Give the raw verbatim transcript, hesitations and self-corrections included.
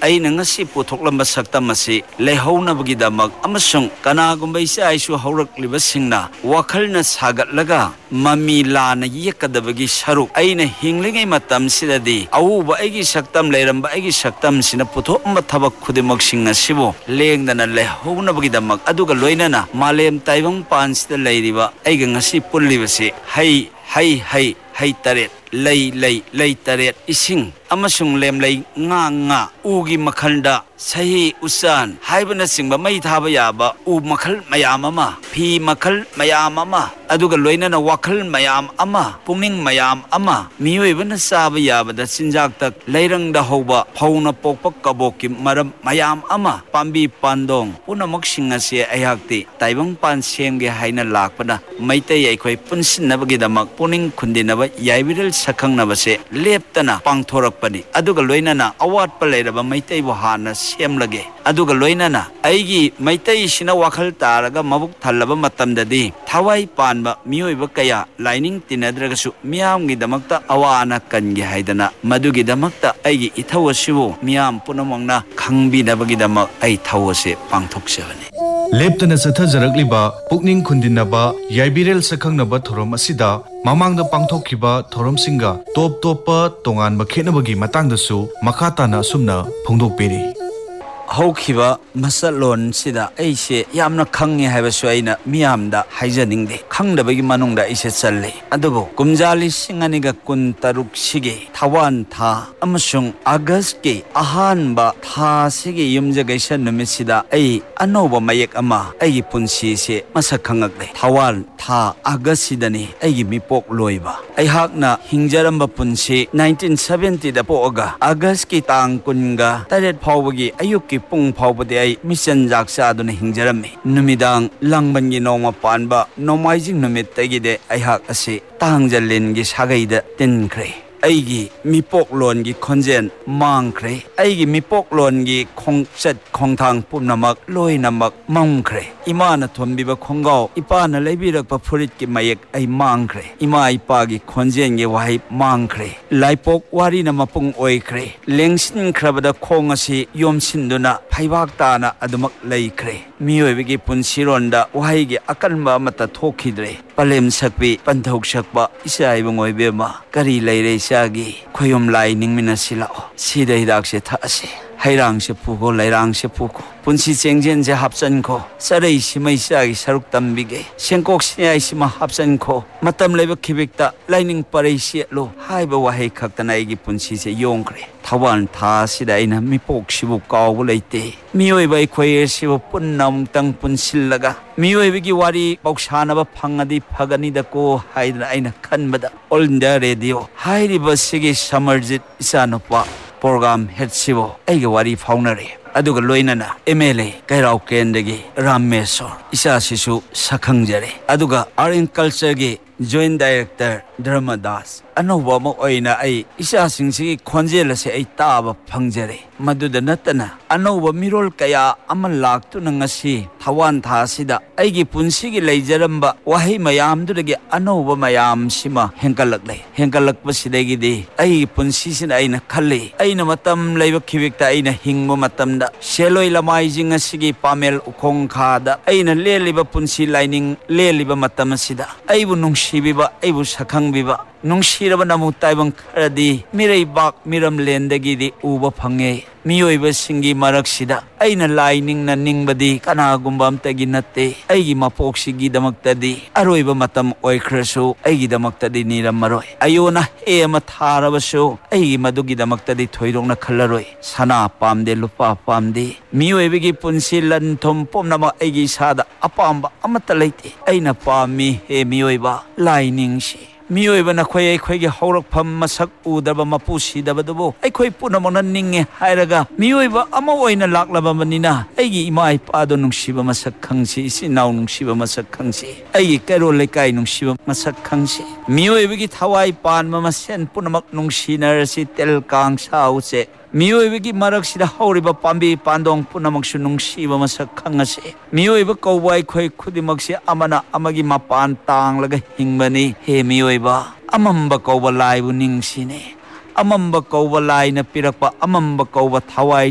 ꯑꯩꯅ ꯉꯁꯤ ꯄꯨꯊꯣꯛꯂꯝꯕ ꯁꯛꯇꯝ ꯑꯁꯤ ꯂꯩꯍꯧꯅꯕꯒꯤꯗꯃꯛ ꯑꯃꯁꯨꯡ ꯀꯅꯥꯒꯨꯝꯕ ꯏꯆꯥ ꯏꯁꯨ ꯍꯧꯔꯛꯂꯤꯕꯁꯤꯡꯅ ꯋꯥꯈꯜꯅ ꯁꯥꯒꯠꯂꯒ ꯃꯃꯤ ꯂꯥꯟꯅ ꯌꯦꯛꯀꯗꯕꯒꯤ ꯁꯔꯨꯛ ꯑꯩꯅ ꯍꯤꯡꯂꯤꯉꯩ ꯃꯇꯝꯁꯤꯗꯗꯤ ꯑꯎꯕ ꯑꯩꯒꯤ ꯁꯛꯇꯝ ꯂꯩꯔꯝꯕ ꯑꯩꯒꯤ ꯁꯛꯇꯝꯁꯤꯅ ꯄꯨꯊꯣꯛꯑꯝꯕ ꯊꯕꯛ ꯈꯨꯗꯤꯡꯃꯛꯁꯤꯡ ꯑꯁꯤꯕꯨ ꯂꯦꯡꯗꯅ ꯂꯩꯍꯧꯅꯕꯒꯤꯗꯃꯛ ꯑꯗꯨꯒ ꯂꯣꯏꯅꯅ ꯃꯥꯂꯦꯝ ꯇꯥꯏꯕꯪꯄꯥꯟꯁꯤꯗ ꯂꯩꯔꯤꯕ ꯑꯩꯒ ꯉꯁꯤ ꯄꯨꯜꯂꯤꯕꯁꯤ ꯍꯩ ꯍꯩ ꯍꯩ ꯍꯩ ꯇꯔꯦꯠ ꯂꯩ ꯂꯩ ꯂꯩ ꯇꯔꯦꯠ ꯏꯁꯤꯡ ꯑꯃꯁꯨꯡ ꯂꯦꯝꯂꯩ ꯉꯥ ꯉꯥ उगी मखलदा सही उसान हाइबनचिंबा मई थाबा याबा उ मखल मयाम अमा फी मखल मयाम अमा अदुगा लोइनना वखल मयाम अमा पुंगनिंग मयाम अमा मियोइबना चाबा याबदा चिंजाक तक लैरंगदा हौबा फौना पोकपा कबोकि मरम मयाम अमा पांबी पांदोंग पुनमक सिंग असे अयाक्ति ताइबंग पान सेमगे हाइना लाकपना मैतै अइखोइ पुनसिनबगिदमक पुनिंग खुंदिनबा याइबिरल सखंगनबसे लेप्तना पांगथोरकपनि अदुगा लोइनना अवाटपा लैरबा मैतैबो हाना सेमलगे अदुगा लोइनना अइगी मैतैसिना वाखल तारगा मबुक थल्लबा मतमददि थावाई पानबा मियोइबा कया लाइनिंग तिनद्रगसु मियामगिदमक्ता अवाना कनगे हाइदना मदुगिदमक्ता अइगी इथौअसिबु मियाम पुनमंगना खंबिनबगिदमक अइ थौअसे पांगथोकसेबनि लेप्तना सथजरकलिबा पुकनिंग खुंदिनबा याइबिरेल सखंगनबा थोरम असिदा ममांगदा पांगथोखिबा थोरमसिंगा टॉप टॉपा तोंगानबा खेनबगी मतांगदसु मखाताना असुमना फोंदोकपेरि हौखिबा मसलोन सिदा ऐसे यामना खंगे हाइबसु अइना मियामदा हाइजनिंगदे खंगदबगी मनुंगदा ऐसे चल्ले अदुबो कुमजाली सिंगनिगा कुन तरुक सिगे थावान था अमसुंग अगस्त के अहानबा था सिगे युमजगैसा नुमिसिदा ऐ अनोबा मयक अमा ऐगी पुंसी से मसक खंगकले थावान था अगस्त सिदनी ऐगी मिपोक लोइबा ऐहाकना हिंजरंबा पुंसी nineteen seventy दा पोगा अगस्त की तांग कुनगा तरेट फावबगी अयुक की पुंग फावबदे आई मिशन जाक्सा दुने हिंजरमे नुमिदांग लांगबनगी नोमा पानबा नोमाइजिंग नुमित्तगिदे ऐहाक असे तांगजलेनगी सागैदा तिनख्रे अइगी मिपोक लोनगी खोंजेन मांगख्रे अइगी मिपोक लोनगी खोंगचत खोंगथांग पुनमक लोइनमक मंगख्रे इमाना थोंबिबा खोंगाव इपाना लेबिरकपा फुरितकी मयक अइ मांगख्रे इमा इपागी खोंजेनगी वाहि मांगख्रे लाइपोक वारिना मपुंग ओइख्रे लेंसिनख्रबदा खोंग असि योमसिनदुना फाइबाक ताना अदुमक लैख्रे मियोइबगी पुनसिरोंदा वाहिगी अकनबा अमता थोखिद्रे पलेम सकपि पंथौक सकपा इसाइबंग ओइबेमा करी लैरे जागी खोयम लाई निंगमिना सिलाओ सिदा हिदाक से थासे हैरांग से पुको लैरांग से पुको पुंसी चेंगजेन से हापसन को सरई सिमई सागी सरुक तंबिगे सेंकोक सियाई सिमा हापसन को मतम लेबा खिबिकता लाइनिंग परई सेलो हाइबा वाहे खक्तना एगी पुंसी से योंग्रे थावान था सिदा इना मिपोक सिबु कावबो लैते मियोइबा इखोय सिबु पुन्नम तंग पुनसिलगा मियोइबगी वारी पौसानबा फंगदी फगनिदको हाइदना आइना खनबदा all India radio हाइरिबा सिगी Samarjit इसानुपा programme हेडसिबो ऐगे वारी फाउनरे अदुगा लोइनना MLA कैराव केंद्रगी Rameshwar इसासिसु सखंगजरे अदुगा art and culture gay joint director Dharmdas अनोबा म ओइना आई इसासिंगसी खोंजेलसे आई ताबा फंगजरे मदुदा नतना अनोबा मिरोल कया अमन लाक्तुना ngasi थावान थासिदा आइगी पुंसिगी लैजरंबा वाहि मयामदुदगी अनोबा मयाम सिमा हेंकलकले हेंकलकबसिदगिदि आइगी पुंसिसिना आइना खल्ले आइना मतम लैबा खिबिकता आइना हिंगबा मतमदा सेलोय लमाइजिंग असिगी पामेल उखोंखादा आइना लेलिबा पुंसि लाइनिंग लेलिबा मतमसिदा आइबु नुंसिबिबा आइबु सखंगबिबा नुंसिरबा नमु ताइबंग खरदी मिरैबाक मिरम लेंदगिदि उबा फंगे मियोइबा सिंगी मरकसिदा आइना लाइनिंगना निंगबदी कनागुंबा अमतगी नत्ते आइगी मपोक्सिगी दमक्तदी अरोइबा मतम ओइख्रसु आइगी दमक्तदी निरमरोय अयोना हे अमा थारबसु आइगी मदुगी दमक्तदी थोइरोंना खल्लरोय सना पामदे लुपा पामदे मियोइबगी पुंसि लनथोम पोमनामा आइगी सादा अपामबा अमता लैते आइना पामी हे मियोइबा लाइनिंगसि मियोइबना खोय खोयगे हौरकफम मसक उदबा मपुसिदबदबो अखोय पुनमना निंगे हायरगा मियोइबा अमा ओइना लाक्लबमनिना आइगी इमा इपादो नुंसिबा मसक खंगसि इसि नाव नुंसिबा मसक खंगसि आइगी कैरो लेकाय नुंसिबा मसक खंगसि मियोइबगी थावाई पानमा मसेन पुनमक नुंसिनरसि तेलकांग साउचे मियोइबगी मरकसिदा हौरिबा पांबी पांदोंग पुनमकसु नुंसिबा मसक खंगसे मियोइबा कौबाय खोय खुदिमकसे अमना अमगी मपान तांगलगा हिंगबनी हे मियोइबा अमंबा कौबा लाइबु निंगसिने अमंबा कौबा लाइना पिरकपा अमंबा कौबा थावाई